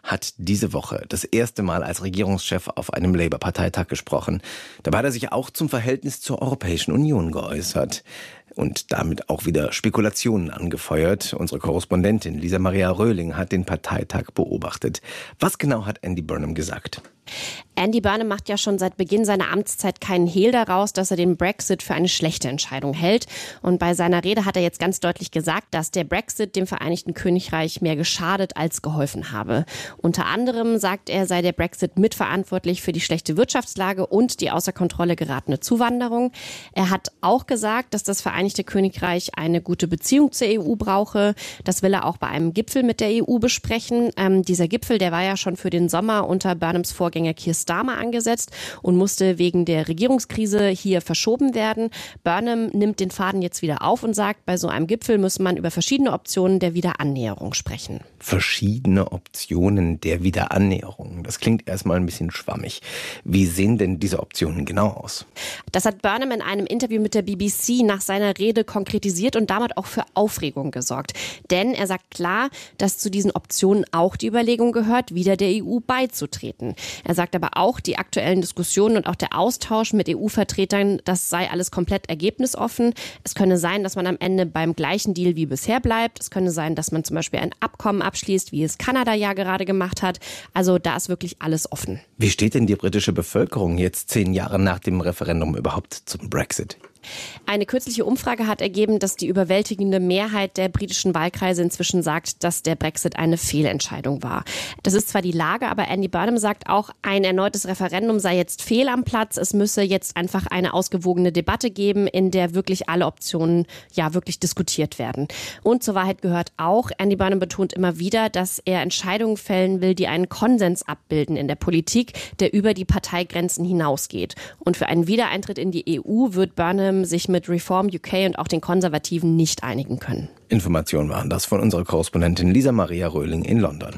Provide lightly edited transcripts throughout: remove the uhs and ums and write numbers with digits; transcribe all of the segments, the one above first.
hat diese Woche das erste Mal als Regierungschef auf einem Labour-Parteitag gesprochen. Dabei hat er sich auch zum Verhältnis zur Europäischen Union geäußert und damit auch wieder Spekulationen angefeuert. Unsere Korrespondentin Lisa Maria Röhling hat den Parteitag beobachtet. Was genau hat Andy Burnham gesagt? Andy Burnham macht ja schon seit Beginn seiner Amtszeit keinen Hehl daraus, dass er den Brexit für eine schlechte Entscheidung hält. Und bei seiner Rede hat er jetzt ganz deutlich gesagt, dass der Brexit dem Vereinigten Königreich mehr geschadet als geholfen habe. Unter anderem sagt er, sei der Brexit mitverantwortlich für die schlechte Wirtschaftslage und die außer Kontrolle geratene Zuwanderung. Er hat auch gesagt, dass das Vereinigte Königreich eine gute Beziehung zur EU brauche. Das will er auch bei einem Gipfel mit der EU besprechen. Dieser Gipfel, der war ja schon für den Sommer unter Burnhams Vorgänger Keir Starmer angesetzt und musste wegen der Regierungskrise hier verschoben werden. Burnham nimmt den Faden jetzt wieder auf und sagt, bei so einem Gipfel muss man über verschiedene Optionen der Wiederannäherung sprechen. Verschiedene Optionen der Wiederannäherung. Das klingt erstmal ein bisschen schwammig. Wie sehen denn diese Optionen genau aus? Das hat Burnham in einem Interview mit der BBC nach seiner Rede konkretisiert und damit auch für Aufregung gesorgt. Denn er sagt klar, dass zu diesen Optionen auch die Überlegung gehört, wieder der EU beizutreten. Er sagt aber auch, die aktuellen Diskussionen und auch der Austausch mit EU-Vertretern, das sei alles komplett ergebnisoffen. Es könne sein, dass man am Ende beim gleichen Deal wie bisher bleibt. Es könne sein, dass man zum Beispiel ein Abkommen abschließt, wie es Kanada ja gerade gemacht hat. Also da ist wirklich alles offen. Wie steht denn die britische Bevölkerung jetzt 10 Jahre nach dem Referendum überhaupt zum Brexit? Eine kürzliche Umfrage hat ergeben, dass die überwältigende Mehrheit der britischen Wahlkreise inzwischen sagt, dass der Brexit eine Fehlentscheidung war. Das ist zwar die Lage, aber Andy Burnham sagt auch, ein erneutes Referendum sei jetzt fehl am Platz. Es müsse jetzt einfach eine ausgewogene Debatte geben, in der wirklich alle Optionen wirklich diskutiert werden. Und zur Wahrheit gehört auch, Andy Burnham betont immer wieder, dass er Entscheidungen fällen will, die einen Konsens abbilden in der Politik, der über die Parteigrenzen hinausgeht. Und für einen Wiedereintritt in die EU wird Burnham sich mit Reform UK und auch den Konservativen nicht einigen können. Informationen waren das von unserer Korrespondentin Lisa Maria Röhling in London.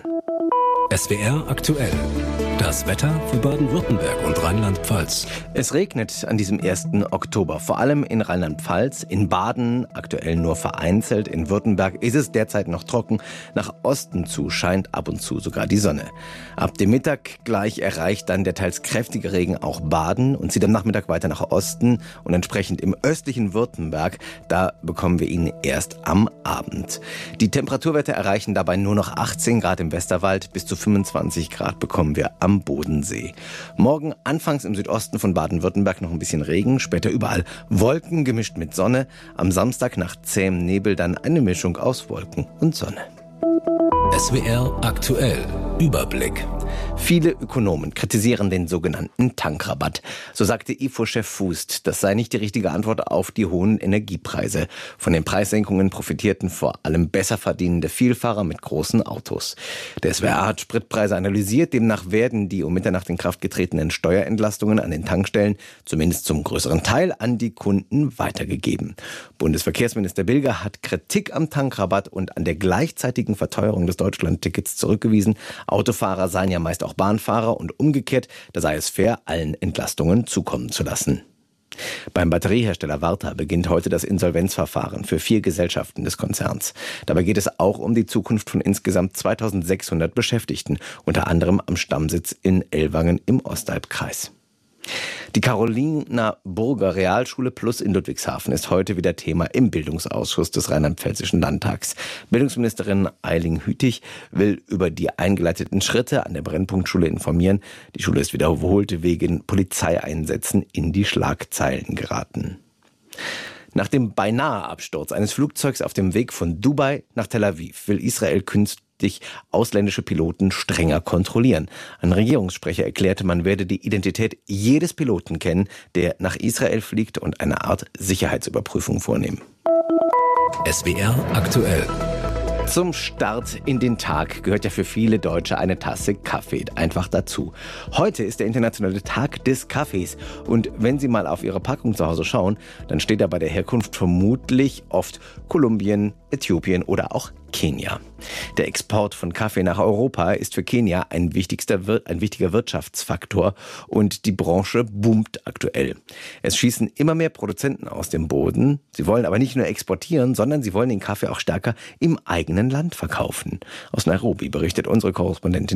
SWR aktuell. Das Wetter für Baden-Württemberg und Rheinland-Pfalz. Es regnet an diesem 1. Oktober, vor allem in Rheinland-Pfalz, in Baden, aktuell nur vereinzelt, in Württemberg ist es derzeit noch trocken. Nach Osten zu scheint ab und zu sogar die Sonne. Ab dem Mittag gleich erreicht dann der teils kräftige Regen auch Baden und zieht am Nachmittag weiter nach Osten und entsprechend im östlichen Württemberg, da bekommen wir ihn erst am Abend. Die Temperaturwerte erreichen dabei nur noch 18 Grad im Westerwald, bis zu 25 Grad bekommen wir am Bodensee. Morgen anfangs im Südosten von Baden-Württemberg noch ein bisschen Regen, später überall Wolken gemischt mit Sonne. Am Samstag nach zähem Nebel dann eine Mischung aus Wolken und Sonne. SWR aktuell. Überblick. Viele Ökonomen kritisieren den sogenannten Tankrabatt. So sagte IFO-Chef Fußt, das sei nicht die richtige Antwort auf die hohen Energiepreise. Von den Preissenkungen profitierten vor allem besser verdienende Vielfahrer mit großen Autos. Der SWR hat Spritpreise analysiert. Demnach werden die um Mitternacht in Kraft getretenen Steuerentlastungen an den Tankstellen zumindest zum größeren Teil an die Kunden weitergegeben. Bundesverkehrsminister Bilger hat Kritik am Tankrabatt und an der gleichzeitigen Verteuerung des Deutschlandtickets zurückgewiesen. Autofahrer seien ja meist auch Bahnfahrer und umgekehrt, da sei es fair, allen Entlastungen zukommen zu lassen. Beim Batteriehersteller Varta beginnt heute das Insolvenzverfahren für 4 Gesellschaften des Konzerns. Dabei geht es auch um die Zukunft von insgesamt 2600 Beschäftigten, unter anderem am Stammsitz in Ellwangen im Ostalbkreis. Die Carolina-Burger Realschule Plus in Ludwigshafen ist heute wieder Thema im Bildungsausschuss des Rheinland-Pfälzischen Landtags. Bildungsministerin Eiling Hütig will über die eingeleiteten Schritte an der Brennpunktschule informieren. Die Schule ist wiederholt wegen Polizeieinsätzen in die Schlagzeilen geraten. Nach dem Beinahe-Absturz eines Flugzeugs auf dem Weg von Dubai nach Tel Aviv will Israel künftig ausländische Piloten strenger kontrollieren. Ein Regierungssprecher erklärte, man werde die Identität jedes Piloten kennen, der nach Israel fliegt und eine Art Sicherheitsüberprüfung vornehmen. SWR aktuell. Zum Start in den Tag gehört ja für viele Deutsche eine Tasse Kaffee einfach dazu. Heute ist der internationale Tag des Kaffees und wenn Sie mal auf Ihre Packung zu Hause schauen, dann steht da bei der Herkunft vermutlich oft Kolumbien, Äthiopien oder auch Kenia. Der Export von Kaffee nach Europa ist für Kenia ein wichtiger Wirtschaftsfaktor und die Branche boomt aktuell. Es schießen immer mehr Produzenten aus dem Boden. Sie wollen aber nicht nur exportieren, sondern sie wollen den Kaffee auch stärker im eigenen Land verkaufen. Aus Nairobi berichtet unsere Korrespondentin